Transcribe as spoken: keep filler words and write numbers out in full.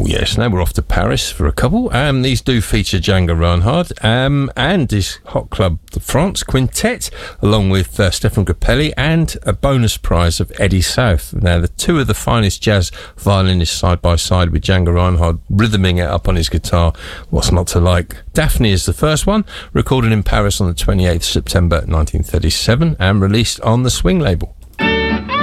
yes, now we're off to Paris for a couple. Um, these do feature Django Reinhardt um, and his Hot Club de France Quintet, along with uh, Stefan Grappelli, and a bonus prize of Eddie South. Now, the two of the finest jazz violinists side by side, with Django Reinhardt rhythming it up on his guitar. What's not to like? Daphne is the first one, recorded in Paris on the twenty-eighth of September nineteen thirty-seven and released on the Swing label.